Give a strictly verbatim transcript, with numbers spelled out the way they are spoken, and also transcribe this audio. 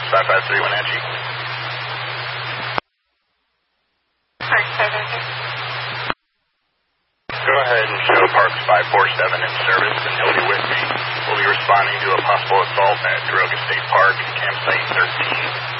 five five three Wenatchee. Go ahead and show Parks five four seven in service, and he'll be with me. We'll be responding to a possible assault at Droga State Park, campsite thirteen.